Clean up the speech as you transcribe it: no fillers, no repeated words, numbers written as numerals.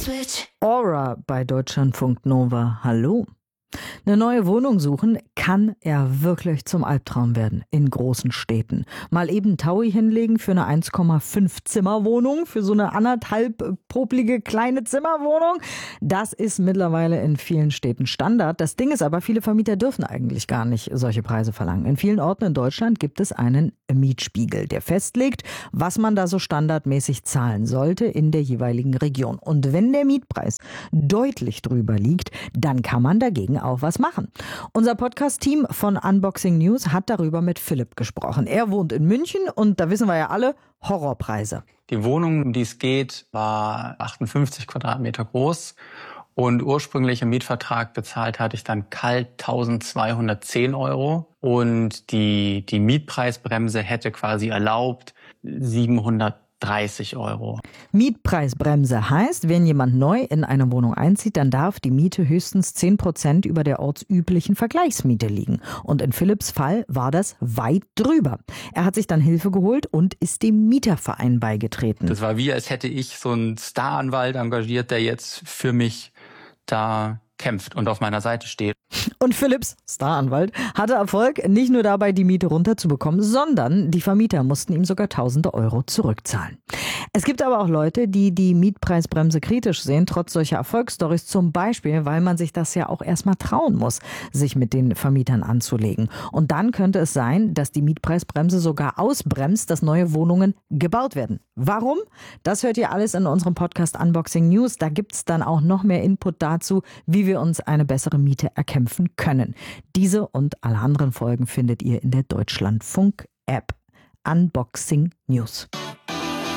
Aura bei Deutschlandfunk Nova. Hallo. Eine neue Wohnung suchen kann ja wirklich zum Albtraum werden in großen Städten. Mal eben Taui hinlegen für eine 1,5 Zimmerwohnung, für so eine anderthalb poplige kleine Zimmerwohnung. Das ist mittlerweile in vielen Städten Standard. Das Ding ist aber, viele Vermieter dürfen eigentlich gar nicht solche Preise verlangen. In vielen Orten in Deutschland gibt es einen Mietspiegel, der festlegt, was man da so standardmäßig zahlen sollte in der jeweiligen Region. Und wenn der Mietpreis deutlich drüber liegt, dann kann man dagegen auch was machen. Unser Podcast-Team von Unboxing News hat darüber mit Philipp gesprochen. Er wohnt in München und da wissen wir ja alle, Horrorpreise. Die Wohnung, um die es geht, war 58 Quadratmeter groß und ursprünglich im Mietvertrag bezahlt hatte ich dann kalt 1.210 Euro und die Mietpreisbremse hätte quasi erlaubt 730 Euro. Mietpreisbremse heißt, wenn jemand neu in eine Wohnung einzieht, dann darf die Miete höchstens 10% über der ortsüblichen Vergleichsmiete liegen. Und in Philipps Fall war das weit drüber. Er hat sich dann Hilfe geholt und ist dem Mieterverein beigetreten. Das war wie, als hätte ich so einen Staranwalt engagiert, der jetzt für mich da kämpft und auf meiner Seite steht. Und Philipps, Staranwalt, hatte Erfolg, nicht nur dabei, die Miete runterzubekommen, sondern die Vermieter mussten ihm sogar tausende Euro zurückzahlen. Es gibt aber auch Leute, die die Mietpreisbremse kritisch sehen, trotz solcher Erfolgsstories, zum Beispiel, weil man sich das ja auch erstmal trauen muss, sich mit den Vermietern anzulegen. Und dann könnte es sein, dass die Mietpreisbremse sogar ausbremst, dass neue Wohnungen gebaut werden. Warum? Das hört ihr alles in unserem Podcast Unboxing News. Da gibt's dann auch noch mehr Input dazu, wie wir uns eine bessere Miete erkämpfen können. Diese und alle anderen Folgen findet ihr in der Deutschlandfunk-App. Unboxing News.